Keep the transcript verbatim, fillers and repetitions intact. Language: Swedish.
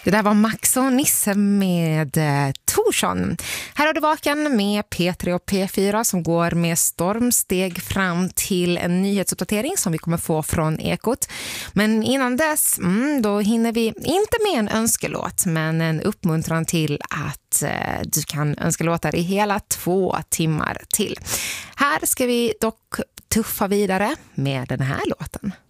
Det där var Max och Nisse med eh, Torsson. Här har du Vaken med P tre och P fyra som går med stormsteg fram till en nyhetsuppdatering som vi kommer få från Ekot. Men innan dess, mm, då hinner vi inte med en önskelåt, men en uppmuntran till att eh, du kan önska låtar i hela två timmar till. Här ska vi dock tuffa vidare med den här låten.